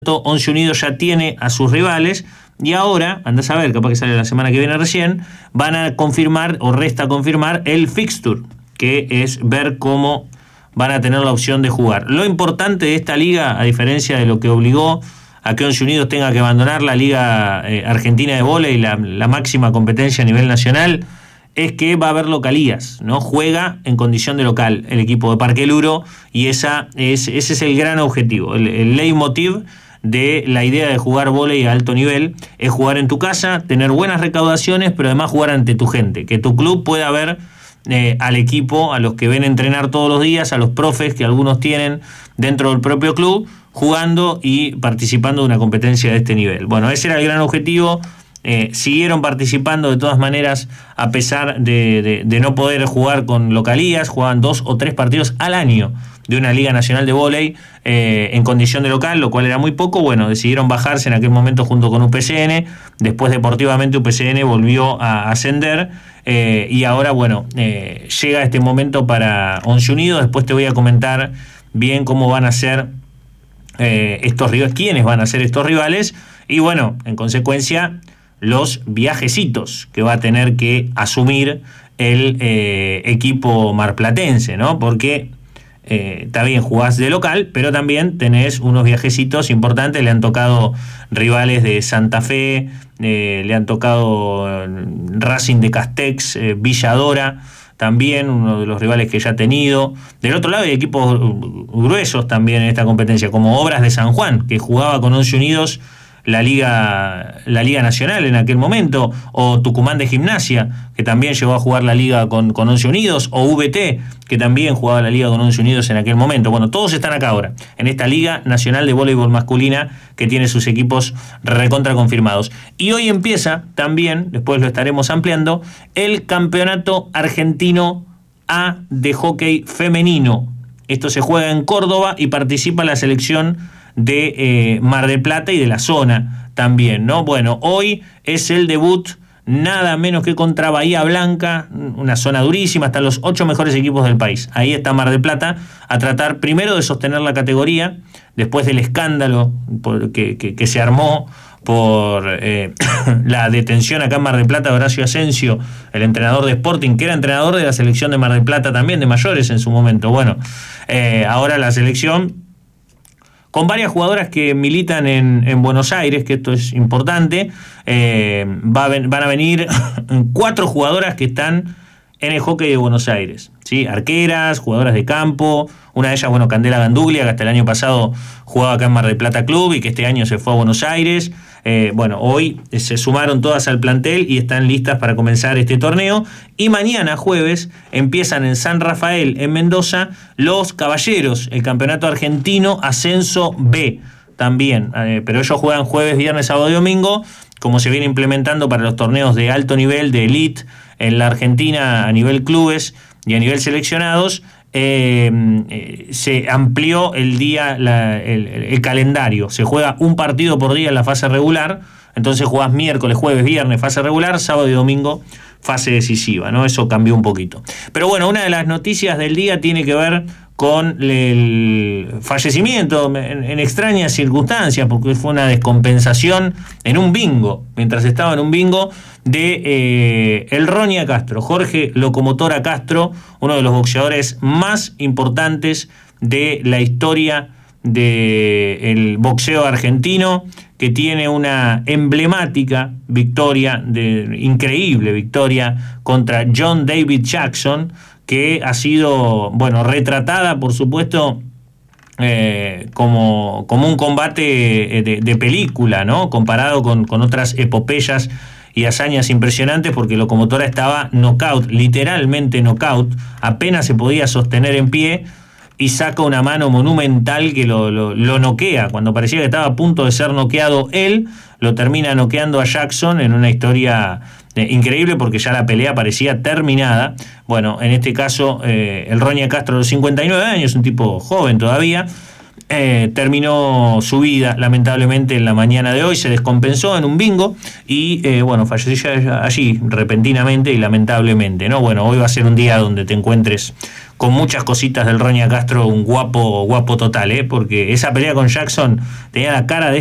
Once Unidos ya tiene a sus rivales y ahora, andás a ver, capaz que sale la semana que viene recién, van a confirmar o resta confirmar el fixture, que es ver cómo van a tener la opción de jugar. Lo importante de esta liga, a diferencia de lo que obligó a que Once Unidos tenga que abandonar la Liga Argentina de Vóley, la máxima competencia a nivel nacional, es que va a haber localías, ¿no? Juega en condición de local el equipo de Parque Luro y ese es el gran objetivo, el leitmotiv de la idea de jugar vóley a alto nivel, es jugar en tu casa, tener buenas recaudaciones, pero además jugar ante tu gente, que tu club pueda ver al equipo, a los que ven entrenar todos los días, a los profes que algunos tienen dentro del propio club, jugando y participando de una competencia de este nivel. Bueno, ese era el gran objetivo. Siguieron participando de todas maneras a pesar de no poder jugar con localías, jugaban 2 o 3 partidos al año de una Liga Nacional de Vóley en condición de local, lo cual era muy poco. Bueno, decidieron bajarse en aquel momento junto con UPCN, después deportivamente UPCN volvió a ascender y ahora bueno, llega este momento para Once Unidos. Después te voy a comentar bien cómo van a ser estos rivales, quiénes van a ser estos rivales y bueno, en consecuencia los viajecitos que va a tener que asumir el equipo marplatense, ¿no? Porque está bien, jugás de local, pero también tenés unos viajecitos importantes. Le han tocado rivales de Santa Fe, le han tocado Racing de Castex, Villadora, también uno de los rivales que ya ha tenido. Del otro lado hay equipos gruesos también en esta competencia, como Obras de San Juan, que jugaba con Once Unidos la Liga Nacional en aquel momento, o Tucumán de Gimnasia, que también llegó a jugar la Liga con Once Unidos, o VT, que también jugaba la Liga con Once Unidos en aquel momento. Bueno, todos están acá ahora, en esta Liga Nacional de Voleibol Masculina, que tiene sus equipos recontra confirmados. Y hoy empieza también, después lo estaremos ampliando, el Campeonato Argentino A de Hockey Femenino. Esto se juega en Córdoba y participa la selección de Mar del Plata y de la zona también, ¿no? Bueno, hoy es el debut nada menos que contra Bahía Blanca, una zona durísima, están los 8 mejores equipos del país. Ahí está Mar del Plata a tratar primero de sostener la categoría, después del escándalo que se armó por la detención acá en Mar del Plata de Horacio Asensio, el entrenador de Sporting, que era entrenador de la selección de Mar del Plata también, de mayores en su momento. Bueno, ahora la selección con varias jugadoras que militan en Buenos Aires, que esto es importante. Van a venir 4 jugadoras que están en el hockey de Buenos Aires, ¿sí? Arqueras, jugadoras de campo, una de ellas, bueno, Candela Ganduglia, que hasta el año pasado jugaba acá en Mar del Plata Club y que este año se fue a Buenos Aires. Bueno, hoy se sumaron todas al plantel y están listas para comenzar este torneo. Y mañana, jueves, empiezan en San Rafael, en Mendoza, los Caballeros, el Campeonato Argentino Ascenso B también. Pero ellos juegan jueves, viernes, sábado y domingo, como se viene implementando para los torneos de alto nivel, de elite, en la Argentina a nivel clubes y a nivel seleccionados. Se amplió el día, el calendario. Se juega un partido por día en la fase regular, entonces jugás miércoles, jueves, viernes, fase regular, sábado y domingo, fase decisiva, ¿no? Eso cambió un poquito. Pero bueno, una de las noticias del día tiene que ver con el fallecimiento en extrañas circunstancias, porque fue una descompensación en un bingo, mientras estaba en un bingo, de el Roña Castro, Jorge Locomotora Castro, uno de los boxeadores más importantes de la historia del boxeo argentino, que tiene una emblemática victoria, increíble victoria contra John David Jackson, que ha sido, bueno, retratada, por supuesto, como un combate de película, ¿no? Comparado con otras epopeyas y hazañas impresionantes, porque Locomotora estaba knockout, literalmente knockout, apenas se podía sostener en pie y saca una mano monumental que lo noquea. Cuando parecía que estaba a punto de ser noqueado él, lo termina noqueando a Jackson en una historia increíble, porque ya la pelea parecía terminada. Bueno, en este caso el Roña Castro, a los 59 años, un tipo joven todavía, terminó su vida lamentablemente en la mañana de hoy, se descompensó en un bingo y bueno, falleció allí repentinamente y lamentablemente, ¿no? Bueno, hoy va a ser un día donde te encuentres con muchas cositas del Roña Castro, un guapo total, porque esa pelea con Jackson tenía la cara de